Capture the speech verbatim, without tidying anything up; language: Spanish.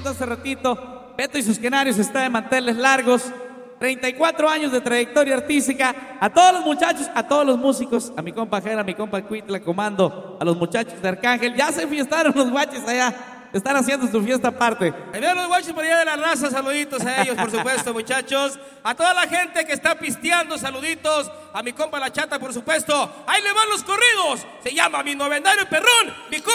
comentó hace ratito, Beto y sus Canarios está de manteles largos. treinta y cuatro años de trayectoria artística. A todos los muchachos, a todos los músicos, a mi compa Jera, a mi compa Cuitla, Comando, a los muchachos de Arcángel. Ya se fiestaron los guaches allá. Están haciendo su fiesta aparte. Ahí veo los guachos por allá de la raza, saluditos a ellos, por supuesto, muchachos. A toda la gente que está pisteando, saluditos. A mi compa La Chata, por supuesto. Ahí le van los corridos. Se llama Mi Novenario Perrón. Mi compa